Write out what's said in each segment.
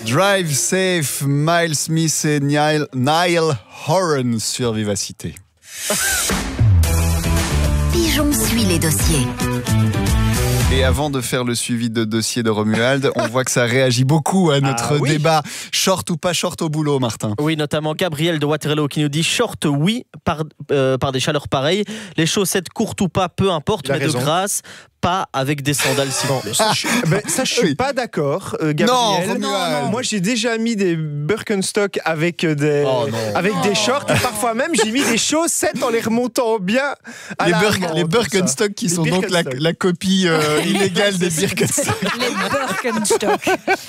Drive Safe, Miles Smith et Niall Horan sur Vivacité. Pigeon suit les dossiers. Et avant de faire le suivi de dossier de Romuald, on voit que ça réagit beaucoup à notre débat. Short ou pas short au boulot, Martin? Oui, notamment Gabriel de Waterloo qui nous dit short, oui, par des chaleurs pareilles. Les chaussettes courtes ou pas, peu importe, mais de grâce, pas avec des sandales s'il vous plaît. Ça, je suis pas d'accord, Gabriel. Non, moi, j'ai déjà mis des Birkenstock avec des shorts. Et parfois même, j'ai mis des chaussettes en les remontant bien à les Birkenstock qui sont donc la copie illégale des Birkenstock. Les Birkenstock.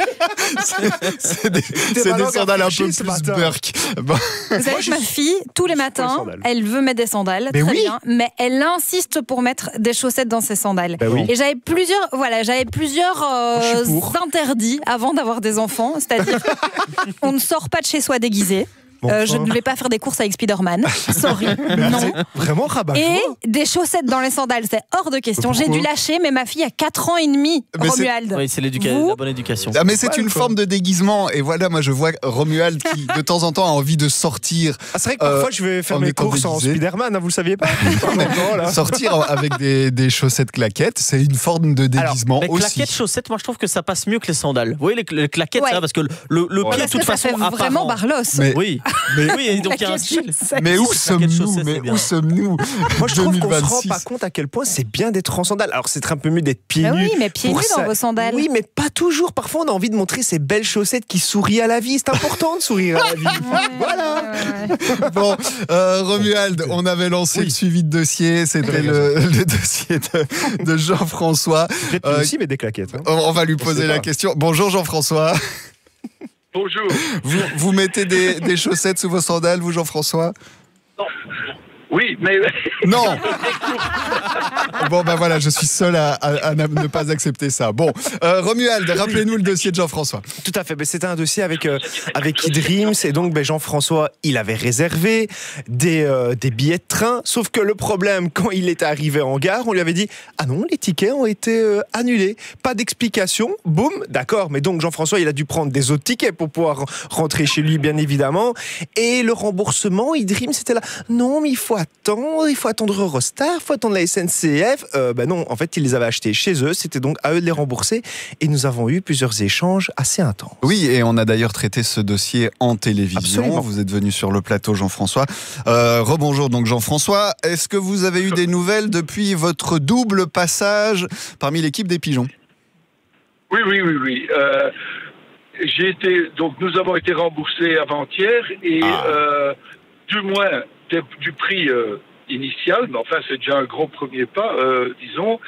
C'est des sandales un peu plus Birk. Bon. Vous savez que ma fille, tous les matins, elle veut mettre des sandales, très bien, mais elle insiste pour mettre des chaussettes dans ses sandales. Et j'avais plusieurs interdits avant d'avoir des enfants, c'est-à-dire on ne sort pas de chez soi déguisé. Je ne vais pas faire des courses avec Spider-Man. Sorry. Non. C'est vraiment rabat-joie. Et des chaussettes dans les sandales, c'est hors de question. J'ai dû lâcher, mais ma fille a 4 ans et demi, Romuald. Oui, c'est la bonne éducation. Ah, mais c'est une forme de déguisement. Et voilà, moi je vois Romuald qui de temps en temps a envie de sortir. C'est vrai que parfois je vais faire mes courses en Spider-Man, vous le saviez pas? Sortir avec des chaussettes claquettes, c'est une forme de déguisement. Alors, les aussi. claquettes chaussettes, moi je trouve que ça passe mieux que les sandales. Vous voyez les claquettes, ça, parce que le pied de toute façon ça fait vraiment Barlos. Oui. Oui, donc il y a un style. Mais où sommes-nous Moi, je trouve qu'on se rend pas compte à quel point c'est bien d'être en sandales. Alors, c'est un peu mieux d'être pieds nus. Oui, mais pieds nus dans vos sandales. Oui, mais pas toujours. Parfois, on a envie de montrer ces belles chaussettes qui sourient à la vie. C'est important de sourire à la vie. Voilà. Bon, Romuald, on avait lancé le suivi de dossier. C'était le dossier de Jean-François. Aussi, mais des claquettes. On va lui poser la question. Bonjour, Jean-François. Bonjour. Vous mettez des chaussettes sous vos sandales, vous, Jean-François? Non. Oui, mais... Non. Bon, ben voilà, je suis seul à ne pas accepter ça. Bon, Romuald, rappelez-nous le dossier de Jean-François. Tout à fait, c'était un dossier avec eDreams, et donc Jean-François, il avait réservé des billets de train, sauf que le problème, quand il est arrivé en gare, on lui avait dit « Ah non, les tickets ont été annulés. » Pas d'explication, boum, d'accord, mais donc Jean-François, il a dû prendre des autres tickets pour pouvoir rentrer chez lui, bien évidemment, et le remboursement, eDreams, c'était là « Non, mais il faut attendre Eurostar, il faut attendre la SNCF. » Non, en fait, ils les avaient achetés chez eux, c'était donc à eux de les rembourser, et nous avons eu plusieurs échanges assez intenses. Oui, et on a d'ailleurs traité ce dossier en télévision. Absolument. Vous êtes venu sur le plateau, Jean-François. Rebonjour donc Jean-François. Est-ce que vous avez eu des nouvelles depuis votre double passage parmi l'équipe des Pigeons? Oui. Nous avons été remboursés avant-hier, et du moins du prix initial, mais enfin c'est déjà un gros premier pas, disons.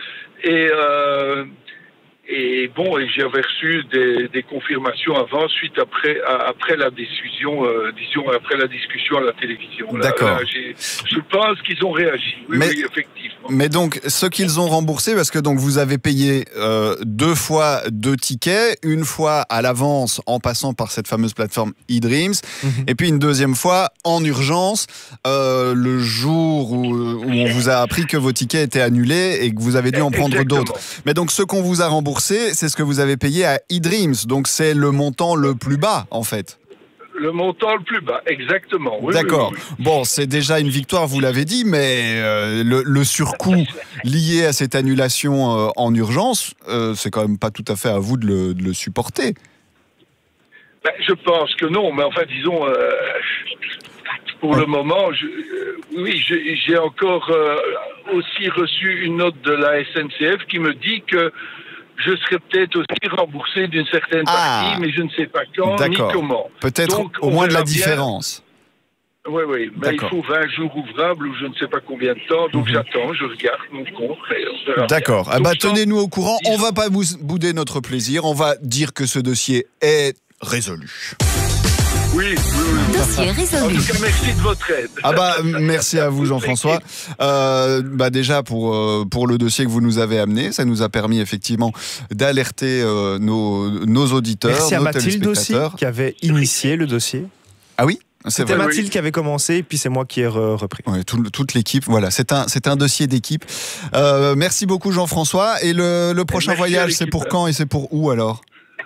Et j'avais reçu des confirmations avant, suite après la discussion, après la discussion à la télévision. D'accord. Je pense qu'ils ont réagi. Oui, effectivement. Mais donc, ce qu'ils ont remboursé, parce que donc vous avez payé 2 fois 2 tickets, une fois à l'avance en passant par cette fameuse plateforme eDreams, et puis une deuxième fois en urgence le jour où on vous a appris que vos tickets étaient annulés et que vous avez dû en prendre d'autres. Mais donc, ce qu'on vous a remboursé, c'est ce que vous avez payé à eDreams, donc c'est le montant le plus bas en fait. Le montant le plus bas, exactement. Oui, d'accord. Oui. Bon, c'est déjà une victoire, vous l'avez dit, mais le surcoût lié à cette annulation en urgence, c'est quand même pas tout à fait à vous de le supporter. Je pense que non, mais enfin, disons, pour le moment, j'ai encore aussi reçu une note de la SNCF qui me dit que je serais peut-être aussi remboursé d'une certaine partie, mais je ne sais pas quand ni comment. Peut-être donc, au moins de la différence. Oui, mais il faut 20 jours ouvrables ou je ne sais pas combien de temps, donc j'attends, je regarde mon compte. D'accord, tenez-nous au courant, on ne va pas bouder notre plaisir, on va dire que ce dossier est résolu. Oui. Dossier résolu. En tout cas, merci de votre aide. Merci à vous, Jean-François. Déjà, pour le dossier que vous nous avez amené, ça nous a permis effectivement d'alerter nos auditeurs, merci à nos Mathilde aussi, téléspectateurs. Qui avait initié le dossier. Ah oui? C'était Mathilde qui avait commencé, et puis c'est moi qui ai repris. Ouais, toute l'équipe, voilà, c'est un dossier d'équipe. Merci beaucoup, Jean-François. Et le prochain voyage, c'est pour quand et c'est pour où alors?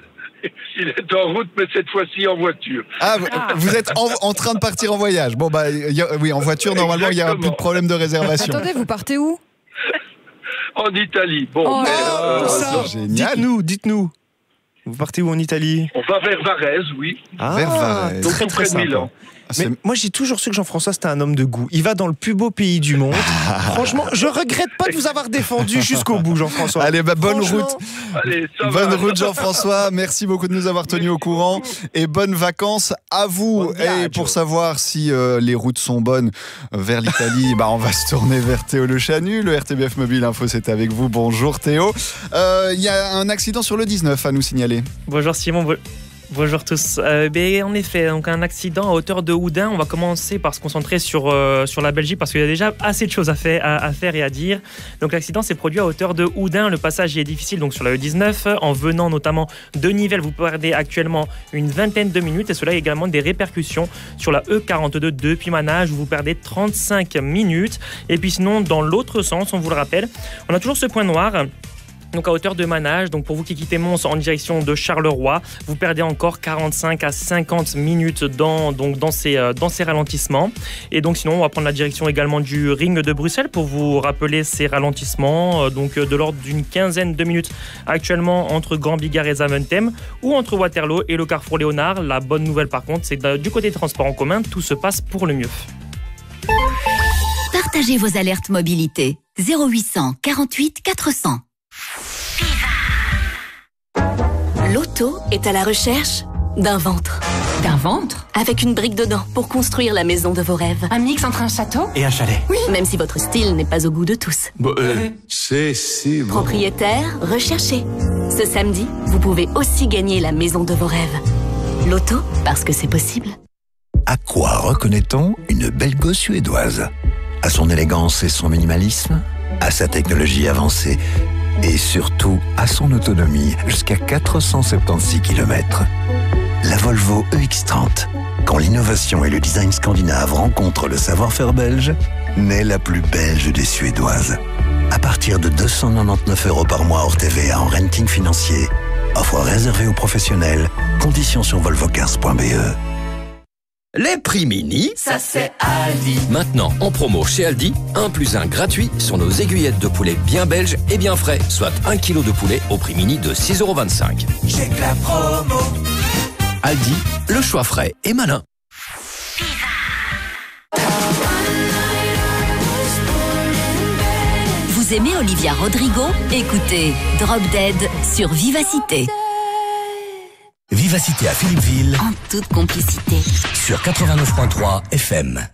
Il est en route, mais cette fois-ci en voiture. Ah, vous êtes en train de partir en voyage. Bon, oui, en voiture, normalement, il n'y a plus de problème de réservation. Attendez, vous partez où? En Italie. Bon, génial. Dites-nous. Vous partez où en Italie? On va vers Varèse, oui. Vers Varèse. Donc tout près de Milan. Mais moi, j'ai toujours su que Jean-François, c'était un homme de goût. Il va dans le plus beau pays du monde. Franchement, je regrette pas de vous avoir défendu jusqu'au bout, Jean-François. Allez, bonne route. Allez, bonne route, Jean-François. Merci beaucoup de nous avoir tenus au courant. Et bonnes vacances à vous. Et pour savoir si les routes sont bonnes vers l'Italie, on va se tourner vers Théo Le Chanu. Le RTBF Mobile Info, c'est avec vous. Bonjour Théo. Il y a un accident sur le 19 à nous signaler. Bonjour Simon. Bonjour tous. En effet, donc un accident à hauteur de Houdain. On va commencer par se concentrer sur la Belgique parce qu'il y a déjà assez de choses à faire et à dire. Donc l'accident s'est produit à hauteur de Houdain. Le passage y est difficile donc sur la E19. En venant notamment de Nivelles, vous perdez actuellement une vingtaine de minutes et cela a également des répercussions sur la E42 depuis Manage où vous perdez 35 minutes. Et puis sinon, dans l'autre sens, on vous le rappelle, on a toujours ce point noir. Donc à hauteur de Manage, donc pour vous qui quittez Mons en direction de Charleroi, vous perdez encore 45 à 50 minutes dans ces ralentissements. Et donc sinon, on va prendre la direction également du ring de Bruxelles pour vous rappeler ces ralentissements, donc de l'ordre d'une quinzaine de minutes actuellement entre Grand-Bigard et Zaventem ou entre Waterloo et le carrefour Léonard. La bonne nouvelle par contre, c'est que du côté des transports en commun, tout se passe pour le mieux. Partagez vos alertes mobilité 0800 48 400. L'auto est à la recherche d'un ventre. D'un ventre? Avec une brique dedans pour construire la maison de vos rêves. Un mix entre un château et un chalet. Oui. Même si votre style n'est pas au goût de tous. C'est si bon. Propriétaire, recherché. Ce samedi, vous pouvez aussi gagner la maison de vos rêves. L'auto, parce que c'est possible. À quoi reconnaît-on une belle gosse suédoise? À son élégance et son minimalisme? À sa technologie avancée? Et surtout à son autonomie jusqu'à 476 km. La Volvo EX30. Quand l'innovation et le design scandinave rencontrent le savoir-faire belge, naît la plus belge des Suédoises. À partir de 299 € par mois hors TVA en renting financier. Offre réservée aux professionnels. Conditions sur volvocars.be. Les prix mini, ça c'est Aldi. Maintenant en promo chez Aldi, 1+1 gratuit sur nos aiguillettes de poulet bien belges et bien frais, soit 1 kg de poulet au prix mini de 6,25 €. J'ai que la promo. Aldi, le choix frais et malin. Vous aimez Olivia Rodrigo? Écoutez Drop Dead sur Vivacité. Vivacité à Philippeville. En toute complicité. Sur 89.3 FM.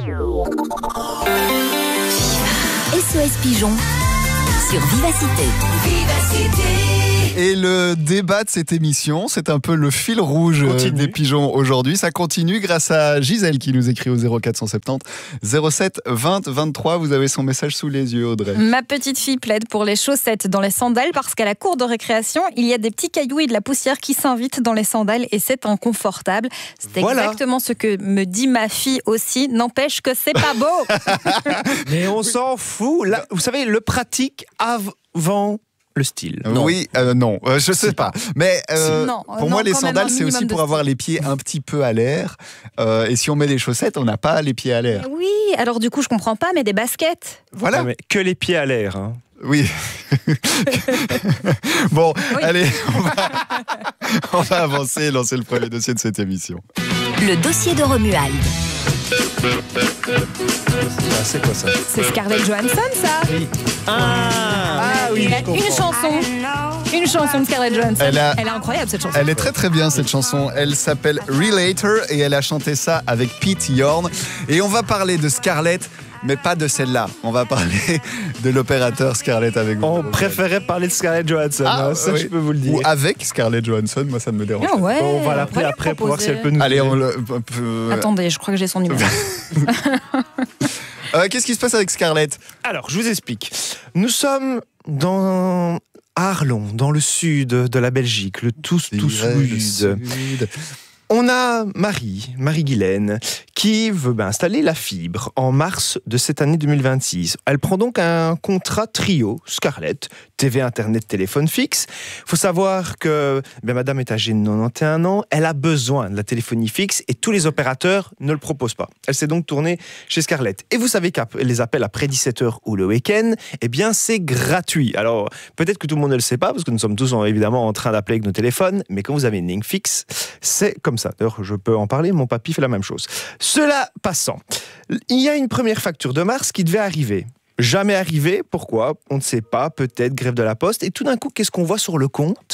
SOS Pigeon sur Vivacité. Vivacité. Et le débat de cette émission, c'est un peu le fil rouge des pigeons aujourd'hui. Ça continue grâce à Gisèle qui nous écrit au 0470 07 20 23. Vous avez son message sous les yeux, Audrey. Ma petite fille plaide pour les chaussettes dans les sandales parce qu'à la cour de récréation, il y a des petits cailloux et de la poussière qui s'invitent dans les sandales et c'est inconfortable. C'est exactement ce que me dit ma fille aussi. N'empêche que c'est pas beau. Mais on s'en fout. Là, vous savez, le pratique avant le style. Non. Oui, non, je sais pas. Mais non, pour moi, les sandales, c'est aussi pour avoir les pieds un petit peu à l'air. Et si on met des chaussettes, on n'a pas les pieds à l'air. Oui, alors du coup, je comprends pas, mais des baskets. Voilà. Ouais, mais que les pieds à l'air. Hein. Oui. Bon, oui. Allez, on va avancer et lancer le premier dossier de cette émission. Le dossier de Romuald. C'est quoi ça? C'est Scarlett Johansson, ça? Oui. Oui, une chanson de Scarlett Johansson. Elle est incroyable, cette chanson. Elle est très très bien, cette chanson. Elle s'appelle Relator et elle a chanté ça avec Pete Yorn. Et on va parler de Scarlett, mais pas de celle-là. On va parler de l'opérateur Scarlett avec vous. On préférait parler de Scarlett Johansson, ça oui. Je peux vous le dire. Ou avec Scarlett Johansson, moi ça ne me dérange pas. Ouais, on va l'appeler après pour voir si elle peut nous... Allez, Attendez, je crois que j'ai son numéro. Qu'est-ce qui se passe avec Scarlett? Alors, je vous explique. Nous sommes dans Arlon, dans le sud de la Belgique, le tout sud. On a Marie-Guylaine, qui veut installer la fibre en mars de cette année 2026. Elle prend donc un contrat trio, Scarlett, TV, Internet, téléphone fixe. Il faut savoir que madame est âgée de 91 ans, elle a besoin de la téléphonie fixe et tous les opérateurs ne le proposent pas. Elle s'est donc tournée chez Scarlett. Et vous savez que les appels après 17h ou le week-end, c'est gratuit. Alors, peut-être que tout le monde ne le sait pas, parce que nous sommes tous évidemment en train d'appeler avec nos téléphones, mais quand vous avez une ligne fixe, c'est comme ça. D'ailleurs, je peux en parler, mon papy fait la même chose. Cela passant, il y a une première facture de mars qui devait arriver. Jamais arrivé, pourquoi? On ne sait pas, peut-être grève de la poste. Et tout d'un coup, qu'est-ce qu'on voit sur le compte?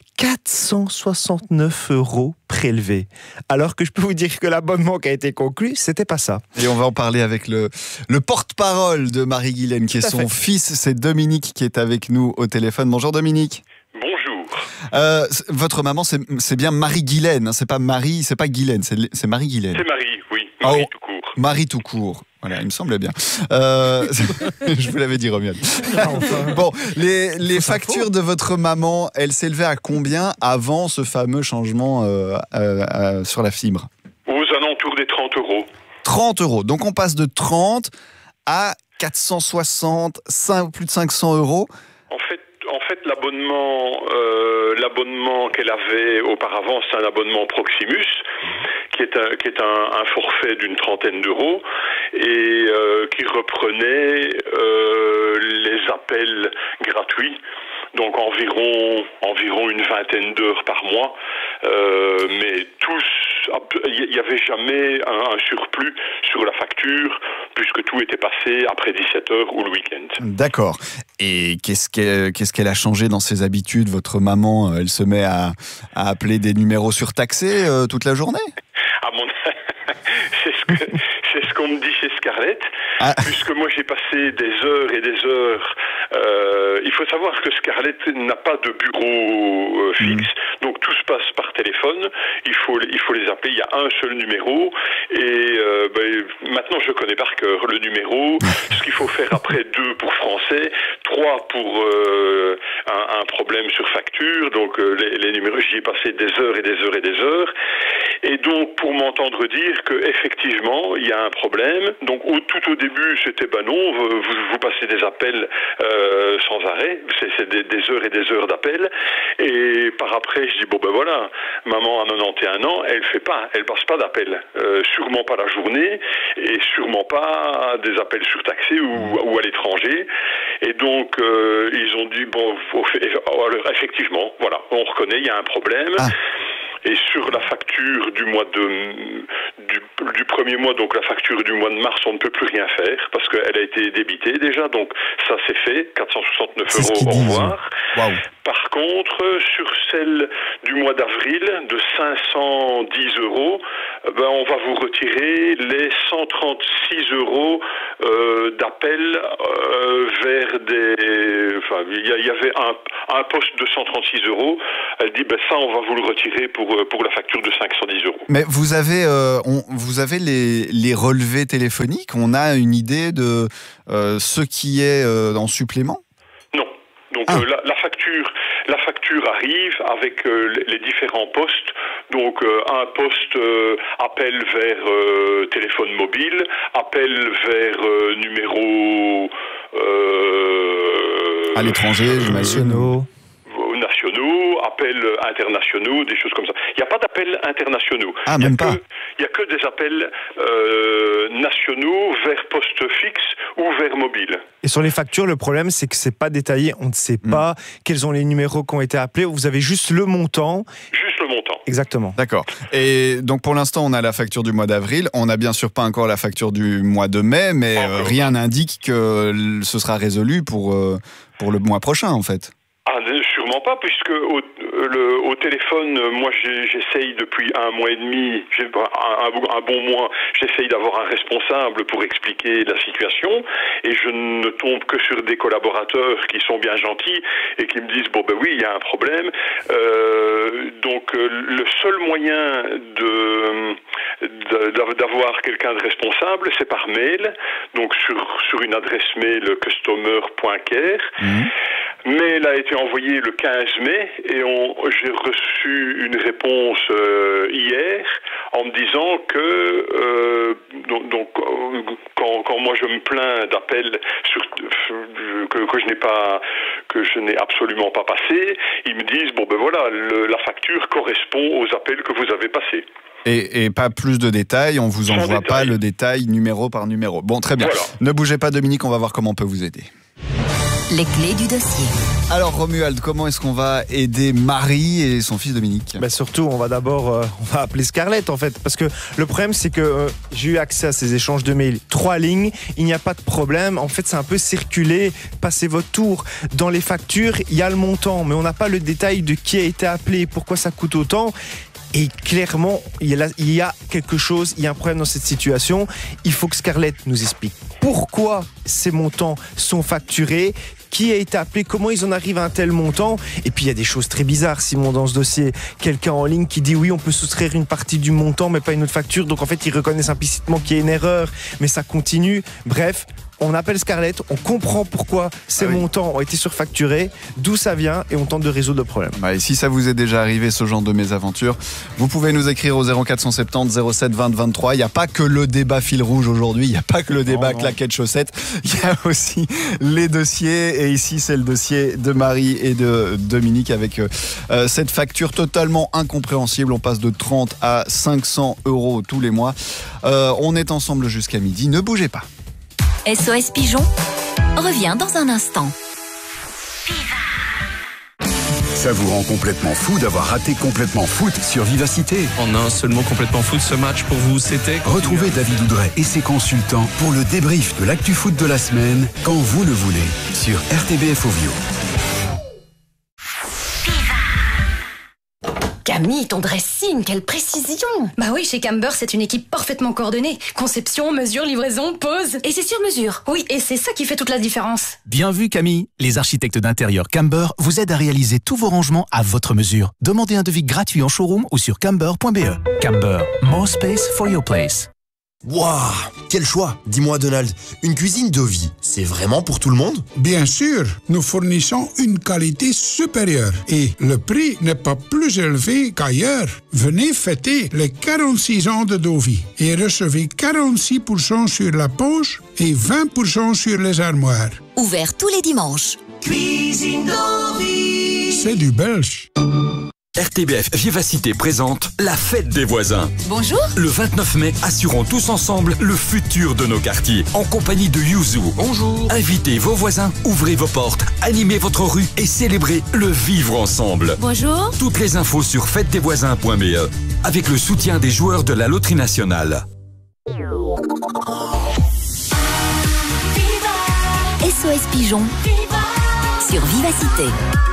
469 € prélevés. Alors que je peux vous dire que l'abonnement qui a été conclu, c'était pas ça. Et on va en parler avec le porte-parole de Marie-Guylaine, qui est son fils, c'est Dominique qui est avec nous au téléphone. Bonjour Dominique. Bonjour. Votre maman, c'est bien Marie-Guylaine, hein, c'est pas Marie, c'est pas Guylaine, c'est Marie-Guylaine. C'est Marie, oui. Marie tout court. Marie tout court. Voilà, il me semblait bien. Je vous l'avais dit, Romuald. Bon, les factures de votre maman, elles s'élevaient à combien avant ce fameux changement sur la fibre? Aux alentours des 30 €. 30 €. Donc on passe de 30 à 460, plus de 500 €. En fait, l'abonnement qu'elle avait auparavant, c'est un abonnement Proximus, qui est un forfait d'une trentaine d'euros et qui reprenait les appels gratuits. Donc environ une vingtaine d'heures par mois, mais il n'y avait jamais un surplus sur la facture, puisque tout était passé après 17h ou le week-end. D'accord. Et qu'est-ce qu'elle a changé dans ses habitudes? Votre maman, elle se met à appeler des numéros surtaxés toute la journée? C'est ce qu'on me dit chez Scarlett, puisque moi j'ai passé des heures et des heures. Il faut savoir que Scarlett n'a pas de bureau fixe, donc tout se passe par téléphone. Il faut les appeler. Il y a un seul numéro et maintenant je connais par cœur le numéro. Ce qu'il faut faire après, 2 pour français, 3 pour un problème sur facture. Donc les numéros, j'y ai passé des heures et des heures et des heures. Et donc pour m'entendre dire que effectivement il y a un problème. Donc tout au début c'était non, vous passez des appels sans arrêt, c'est des heures et des heures d'appels. Et par après je dis voilà, maman a 91 ans, elle passe pas d'appels, sûrement pas la journée et sûrement pas des appels surtaxés ou à l'étranger. Et donc ils ont dit alors, effectivement, voilà, on reconnaît, il y a un problème. Et sur la facture du premier mois, donc la facture du mois de mars, on ne peut plus rien faire parce qu'elle a été débitée déjà, donc ça c'est fait, 469 €, au revoir. Wow. Par contre, sur celle du mois d'avril de 510 €, on va vous retirer les 136 € d'appel vers des... Enfin, il y avait un poste de 136 €. Elle dit, ça, on va vous le retirer pour la facture de 510 €. Mais vous avez les relevés téléphoniques? On a une idée de ce qui est en supplément? Non. Donc la facture arrive avec les différents postes. Donc un poste appel vers téléphone mobile, appel vers numéro à l'étranger, nationaux, appels internationaux, des choses comme ça. Il n'y a pas d'appels internationaux. Même pas. Il n'y a que des appels nationaux vers poste fixe ou vers mobile. Et sur les factures, le problème, c'est que c'est pas détaillé. On ne sait pas quels sont les numéros qui ont été appelés. Vous avez juste le montant. Juste le montant. Exactement. D'accord. Et donc pour l'instant, on a la facture du mois d'avril. On n'a bien sûr pas encore la facture du mois de mai, mais rien n'indique que ce sera résolu pour le mois prochain, en fait. Sûrement pas, puisque au téléphone, moi j'essaye depuis un mois et demi, un bon mois, j'essaye d'avoir un responsable pour expliquer la situation, et je ne tombe que sur des collaborateurs qui sont bien gentils et qui me disent oui, il y a un problème. Donc le seul moyen d'avoir quelqu'un de responsable, c'est par mail, donc sur une adresse mail customer.care. Mail a été envoyé le 15 mai et j'ai reçu une réponse hier en me disant que quand moi je me plains d'appels que je n'ai absolument pas passé, ils me disent la facture correspond aux appels que vous avez passés. Et pas plus de détails, on vous envoie pas le détail numéro par numéro. Bon, très bien. Voilà. Ne bougez pas, Dominique, on va voir comment on peut vous aider. Les clés du dossier. Alors Romuald, comment est-ce qu'on va aider Marie et son fils Dominique ? Surtout, on va appeler Scarlett en fait, parce que le problème c'est que j'ai eu accès à ces échanges de mails, 3 lignes, il n'y a pas de problème, en fait c'est un peu circulé, passez votre tour. Dans les factures, il y a le montant, mais on n'a pas le détail de qui a été appelé, pourquoi ça coûte autant. Et clairement, il y a quelque chose, il y a un problème dans cette situation. Il faut que Scarlett nous explique pourquoi ces montants sont facturés, qui a été appelé, comment ils en arrivent à un tel montant. Et puis il y a des choses très bizarres, Simon, dans ce dossier. Quelqu'un en ligne qui dit oui, on peut soustraire une partie du montant, mais pas une autre facture. Donc en fait, ils reconnaissent implicitement qu'il y a une erreur, mais ça continue. Bref, on appelle Scarlett, on comprend pourquoi ces montants ont été surfacturés, d'où ça vient, et on tente de résoudre le problème. Et si ça vous est déjà arrivé, ce genre de mésaventures, vous pouvez nous écrire au 0470 07 20 23. Il n'y a pas que le débat fil rouge aujourd'hui, il n'y a pas que le débat claquette chaussette, il y a aussi les dossiers. Et ici, c'est le dossier de Marie et de Dominique avec cette facture totalement incompréhensible. On passe de 30 à 500 € tous les mois. On est ensemble jusqu'à midi. Ne bougez pas. SOS Pigeon revient dans un instant. Ça vous rend complètement fou d'avoir raté Complètement Foot sur Vivacité. En un seul mot, Complètement Foot, ce match pour vous, c'était... Retrouvez David Oudret et ses consultants pour le débrief de l'actu foot de la semaine, quand vous le voulez, sur RTBF Ovio. Camille, ton dressing, quelle précision! Bah oui, chez Camber, c'est une équipe parfaitement coordonnée. Conception, mesure, livraison, pose. Et c'est sur mesure. Oui, et c'est ça qui fait toute la différence. Bien vu, Camille. Les architectes d'intérieur Camber vous aident à réaliser tous vos rangements à votre mesure. Demandez un devis gratuit en showroom ou sur camber.be. Camber, more space for your place. Waouh, quel choix! Dis-moi Donald, une cuisine de vie, c'est vraiment pour tout le monde? Bien sûr, nous fournissons une qualité supérieure et le prix n'est pas plus élevé qu'ailleurs. Venez fêter les 46 ans de Dovi et recevez 46% sur la poche et 20% sur les armoires. Ouvert tous les dimanches. Cuisine Dovi. C'est du belge. RTBF Vivacité présente la fête des voisins. Bonjour. Le 29 mai, assurons tous ensemble le futur de nos quartiers, en compagnie de Yuzu. Bonjour. Invitez vos voisins, ouvrez vos portes, animez votre rue et célébrez le vivre ensemble. Bonjour. Toutes les infos sur fêtedesvoisins.be, avec le soutien des joueurs de la Loterie Nationale. SOS Pigeon sur Vivacité.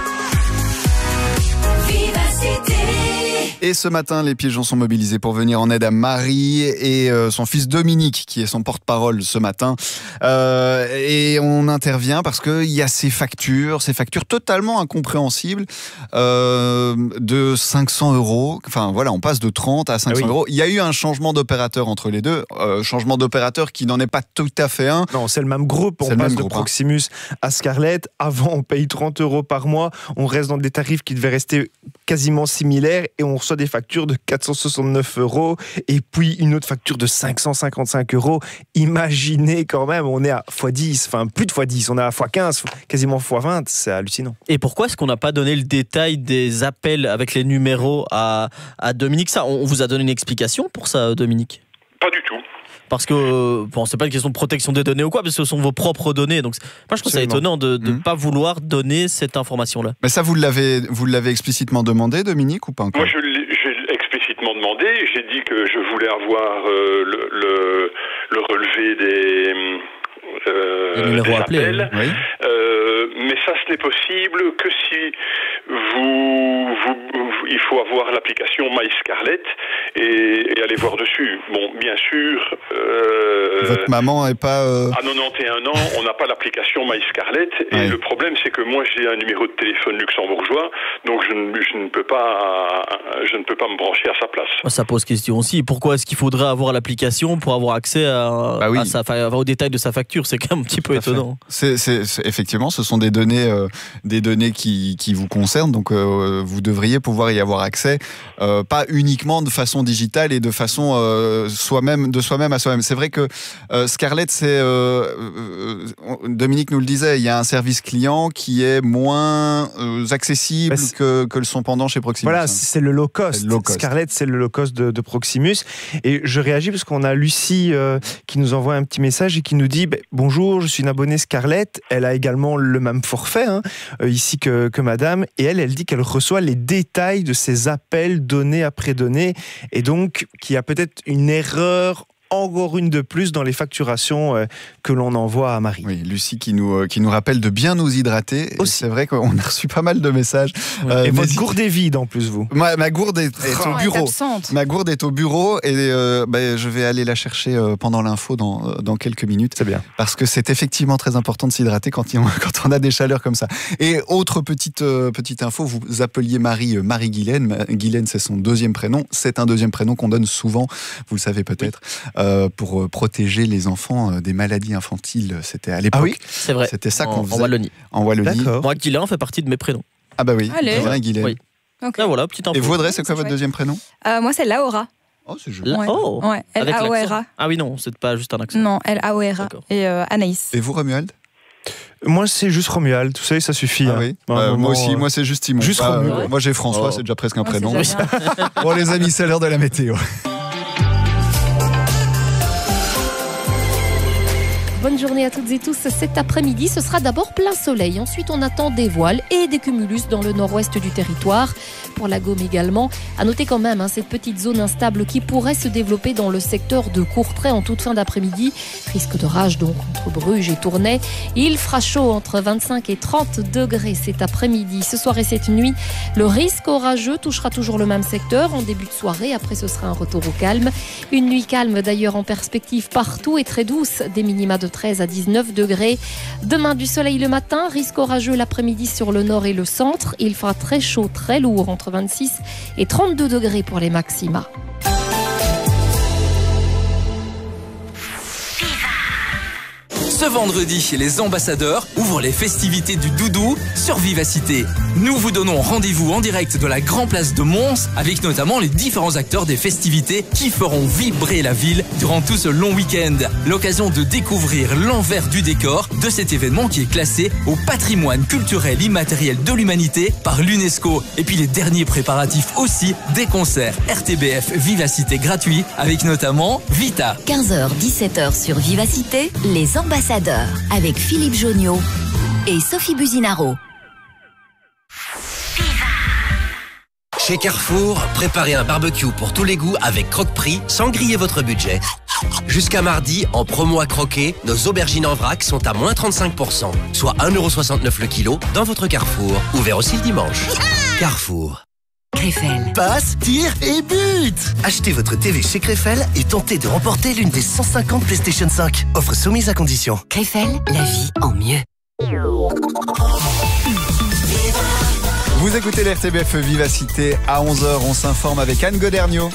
Et ce matin, les pigeons sont mobilisés pour venir en aide à Marie et son fils Dominique, qui est son porte-parole ce matin. Et on intervient parce qu'il y a ces factures totalement incompréhensibles de 500 €. Enfin voilà, on passe de 30 à 500 €. Il y a eu un changement d'opérateur entre les deux. Changement d'opérateur qui n'en est pas tout à fait un. Non, c'est le même groupe. On passe de Proximus à Scarlett. Avant, on paye 30 € par mois. On reste dans des tarifs qui devaient rester quasiment similaires et on reçoit des factures de 469 € et puis une autre facture de 555 €. Imaginez quand même, on est à x10, enfin plus de x10, on est à x15, quasiment x20, c'est hallucinant. Et pourquoi est-ce qu'on n'a pas donné le détail des appels avec les numéros à Dominique? Ça, on vous a donné une explication pour ça, Dominique? Pas du tout. Parce que c'est pas une question de protection des données ou quoi, parce que ce sont vos propres données. Donc, moi, je trouve ça étonnant de ne pas vouloir donner cette information-là. Mais ça, vous l'avez explicitement demandé, Dominique, ou pas encore? Moi, j'ai explicitement demandé. J'ai dit que je voulais avoir le relevé des appels. Oui. Mais ça, ce n'est possible que si il faut avoir l'application MyScarlett et aller voir dessus. Bon, bien sûr... Votre maman n'est pas... À 91 ans, on n'a pas l'application MyScarlett. Et le problème, c'est que moi, j'ai un numéro de téléphone luxembourgeois, donc je ne peux pas me brancher à sa place. Ça pose question aussi. Pourquoi est-ce qu'il faudrait avoir l'application pour avoir accès aux détails de sa facture? C'est quand même un petit peu étonnant. Effectivement, ce sont des données qui vous concernent, donc vous devriez pouvoir y avoir accès, pas uniquement de façon digitale et de façon de soi-même à soi-même. C'est vrai que Scarlett, Dominique nous le disait, il y a un service client qui est moins accessible que son pendant chez Proximus. Voilà, c'est le low cost. Scarlett, c'est le low cost de Proximus. Et je réagis parce qu'on a Lucie qui nous envoie un petit message et qui nous dit bonjour, je suis une abonnée Scarlett. Elle a également le même forfait ici que madame. Et elle dit qu'elle reçoit les détails de ses appels donnés après donnés. Et donc, qu'il y a peut-être une erreur, encore une de plus dans les facturations que l'on envoie à Marie. Oui, Lucie qui nous rappelle de bien nous hydrater. C'est vrai qu'on a reçu pas mal de messages. Et votre gourde est vide en plus, vous. Ma gourde est au bureau. Ma gourde est au bureau et je vais aller la chercher pendant l'info dans quelques minutes. C'est bien. Parce que c'est effectivement très important de s'hydrater quand on a des chaleurs comme ça. Et autre petite info, vous appeliez Marie Guylaine. Guylaine, c'est son deuxième prénom. C'est un deuxième prénom qu'on donne souvent, vous le savez peut-être. Oui. Pour protéger les enfants des maladies infantiles. C'était à l'époque. Ah oui, c'est vrai. C'était ça qu'on faisait. En Wallonie. D'accord. Moi, Guylain fait partie de mes prénoms. Ah bah oui, Guylaine. Oui. Okay. Ah, voilà, petite info. Et vous, Audrey, c'est quoi votre deuxième prénom? Moi, c'est Laura. Oh, c'est joli. Ouais, L-A-O-R-A. Ah oui, non, c'est pas juste un accent. Non, L-A-O-R-A. Et Anaïs. Et vous, Romuald? Moi, c'est juste Romuald, tu sais, ça suffit. Ah oui. Moi aussi, moi c'est juste Simon. Juste Romuald. Moi j'ai François, c'est déjà presque un prénom. Bon, les amis, c'est l'heure de la météo. Bonne journée à toutes et tous. Cet après-midi, ce sera d'abord plein soleil. Ensuite, on attend des voiles et des cumulus dans le nord-ouest du territoire. Pour la Gaume également. À noter quand même cette petite zone instable qui pourrait se développer dans le secteur de Courtrai en toute fin d'après-midi. Risque d'orage donc entre Bruges et Tournai. Il fera chaud entre 25 et 30 degrés cet après-midi. Ce soir et cette nuit, le risque orageux touchera toujours le même secteur en début de soirée. Après, ce sera un retour au calme. Une nuit calme d'ailleurs en perspective partout et très douce. Des minima de 13 à 19 degrés. Demain, du soleil le matin, risque orageux l'après-midi sur le nord et le centre. Il fera très chaud, très lourd, entre 26 et 32 degrés pour les maxima. Ce vendredi, les ambassadeurs ouvrent les festivités du doudou sur Vivacité. Nous vous donnons rendez-vous en direct de la Grand Place de Mons avec notamment les différents acteurs des festivités qui feront vibrer la ville durant tout ce long week-end. L'occasion de découvrir l'envers du décor de cet événement qui est classé au patrimoine culturel immatériel de l'humanité par l'UNESCO. Et puis les derniers préparatifs aussi des concerts RTBF Vivacité gratuits avec notamment Vita. 15h-17h sur Vivacité, les ambassadeurs avec Philippe Joniot et Sophie Buzinaro. Chez Carrefour, préparez un barbecue pour tous les goûts avec Croque-Prix sans griller votre budget. Jusqu'à mardi, en promo à croquer, nos aubergines en vrac sont à moins 35%, soit 1,69€ le kilo dans votre Carrefour. Ouvert aussi le dimanche. Carrefour. Krefel. Passe, tire et but. Achetez votre TV chez Krefel et tentez de remporter l'une des 150 PlayStation 5. Offre soumise à condition. Krefel, la vie en mieux. Vous écoutez l'RTBF Vivacité. À 11h, on s'informe avec Anne Godergnaud.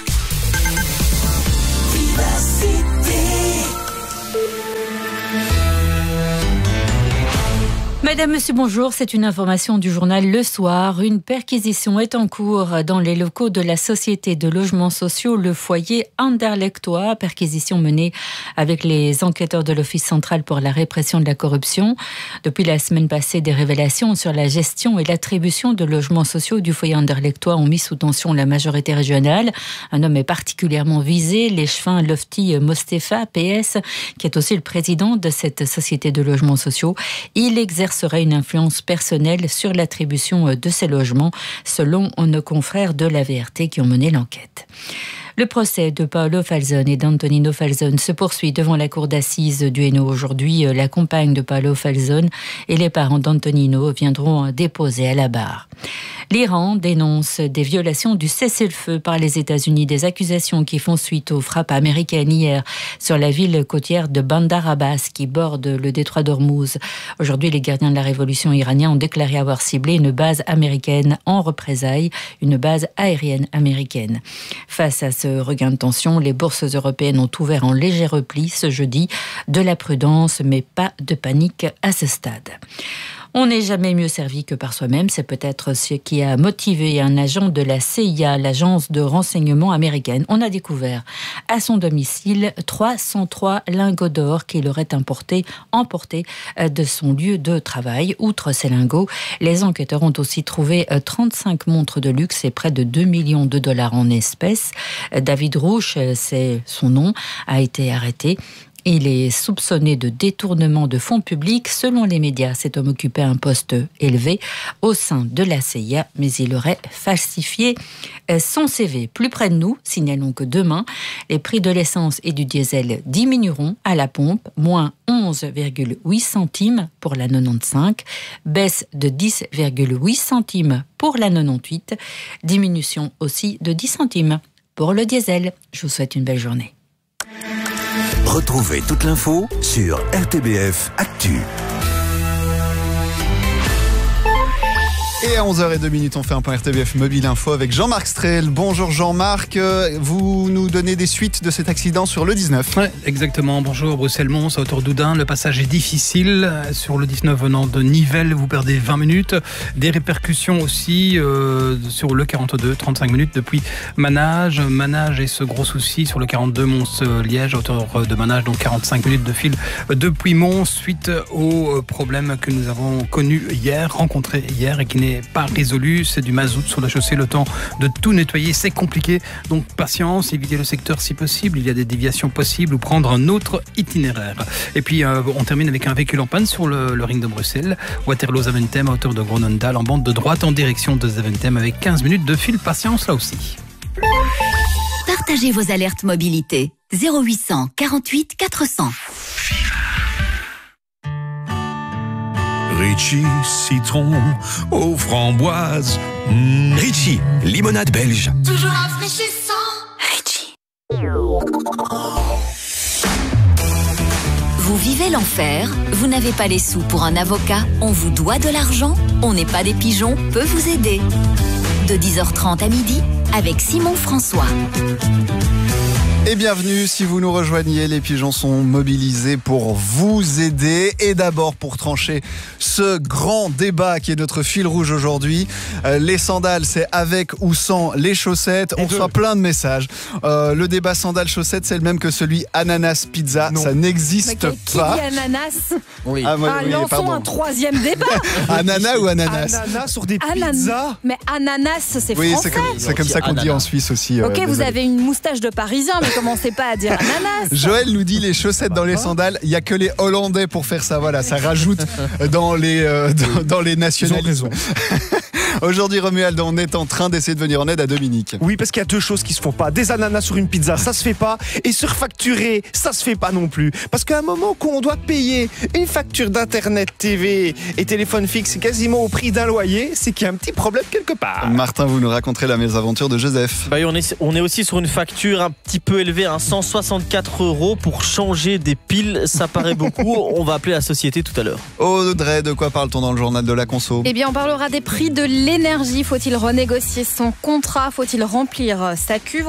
Madame, Monsieur, bonjour. C'est une information du journal Le Soir. Une perquisition est en cours dans les locaux de la société de logements sociaux Le Foyer Anderlechtois. Perquisition menée avec les enquêteurs de l'Office central pour la répression de la corruption. Depuis la semaine passée, des révélations sur la gestion et l'attribution de logements sociaux du Foyer Anderlechtois ont mis sous tension la majorité régionale. Un homme est particulièrement visé, l'échevin Lofty Mostefa, PS, qui est aussi le président de cette société de logements sociaux. Il exercerait une influence personnelle sur l'attribution de ces logements, selon nos confrères de la VRT qui ont mené l'enquête. Le procès de Paolo Falzone et d'Antonino Falzone se poursuit devant la cour d'assises du Hainaut. Aujourd'hui, la compagne de Paolo Falzone et les parents d'Antonino viendront déposer à la barre. L'Iran dénonce des violations du cessez-le-feu par les États-Unis, des accusations qui font suite aux frappes américaines hier sur la ville côtière de Bandar Abbas qui borde le détroit d'Ormuz. Aujourd'hui, les gardiens de la révolution iranienne ont déclaré avoir ciblé une base américaine en représailles, une base aérienne américaine. Face à ce regain de tension, les bourses européennes ont ouvert en léger repli ce jeudi. De la prudence, mais pas de panique à ce stade. On n'est jamais mieux servi que par soi-même. C'est peut-être ce qui a motivé un agent de la CIA, l'agence de renseignement américaine. On a découvert à son domicile 303 lingots d'or qu'il aurait emportés de son lieu de travail. Outre ces lingots, les enquêteurs ont aussi trouvé 35 montres de luxe et près de 2 millions de dollars en espèces. David Rouch, c'est son nom, a été arrêté. Il est soupçonné de détournement de fonds publics. Selon les médias, cet homme occupait un poste élevé au sein de la CIA, mais il aurait falsifié son CV. Plus près de nous, signalons que demain, les prix de l'essence et du diesel diminueront à la pompe, moins 11,8 centimes pour la 95, baisse de 10,8 centimes pour la 98, diminution aussi de 10 centimes pour le diesel. Je vous souhaite une belle journée. Retrouvez toute l'info sur RTBF Actu. Et à 11h02, on fait un point RTBF Mobile Info avec Jean-Marc Strel. Bonjour Jean-Marc, vous nous donnez des suites de cet accident sur le 19. Ouais, exactement. Bonjour, Bruxelles-Mons, à hauteur d'Oudin. Le passage est difficile. Sur le 19 venant de Nivelles, vous perdez 20 minutes. Des répercussions aussi sur le 42, 35 minutes depuis Manage. Manage et ce gros souci sur le 42 Mons-Liège, à hauteur de Manage, donc 45 minutes de fil depuis Mons, suite au problème que nous avons rencontré hier et qui n'est pas résolu. C'est du mazout sur la chaussée, le temps de tout nettoyer, c'est compliqué, donc patience, évitez le secteur si possible, il y a des déviations possibles ou prendre un autre itinéraire. Et puis on termine avec un véhicule en panne sur le ring de Bruxelles, Waterloo-Zaventem à hauteur de Groenendael en bande de droite en direction de Zaventem avec 15 minutes de fil, patience là aussi. Partagez vos alertes mobilité 0800 48 400. Ritchie, citron, aux framboises. Ritchie, limonade belge. Toujours rafraîchissant. Ritchie. Vous vivez l'enfer? Vous n'avez pas les sous pour un avocat? On vous doit de l'argent? On n'est pas des pigeons peut vous aider. De 10h30 à midi, avec Simon François. Et bienvenue, si vous nous rejoignez, les pigeons sont mobilisés pour vous aider. Et d'abord pour trancher ce grand débat qui est notre fil rouge aujourd'hui. Les sandales, c'est avec ou sans les chaussettes. On reçoit plein de messages. Le débat sandales-chaussettes, c'est le même que celui ananas-pizza. Ça n'existe pas. Qui dit ananas? Oui. Lançons un troisième débat. Ananas ou ananas? Ananas sur des pizzas. Mais ananas, c'est français. C'est comme ça qu'on dit en Suisse aussi. Ok, vous avez une moustache de Parisien, mais commencez pas à dire ananas. Joël nous dit les chaussettes dans les sandales, il n'y a que les Hollandais pour faire ça. Voilà, ça rajoute dans les nationalismes. Aujourd'hui, Romuald, on est en train d'essayer de venir en aide à Dominique. Oui, parce qu'il y a deux choses qui se font pas. Des ananas sur une pizza, ça se fait pas. Et surfacturer, ça se fait pas non plus. Parce qu'à un moment qu'on doit payer une facture d'internet, TV et téléphone fixe quasiment au prix d'un loyer, c'est qu'il y a un petit problème quelque part. Martin, vous nous raconterez la mésaventure de Joseph. On est aussi sur une facture un petit peu élevée, 164 € pour changer des piles. Ça paraît beaucoup. On va appeler la société tout à l'heure. Audrey, de quoi parle-t-on dans le journal de la conso? Eh bien, on parlera des prix de l'énergie. Faut-il renégocier son contrat? Faut-il remplir sa cuve?